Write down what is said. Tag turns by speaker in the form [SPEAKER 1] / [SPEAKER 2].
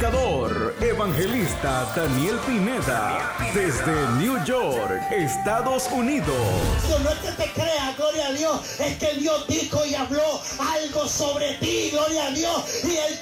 [SPEAKER 1] predicador, evangelista Daniel Pineda, desde New York, Estados Unidos.
[SPEAKER 2] No es que te creas, gloria a Dios, es que Dios dijo y habló algo sobre ti, gloria a Dios, y Él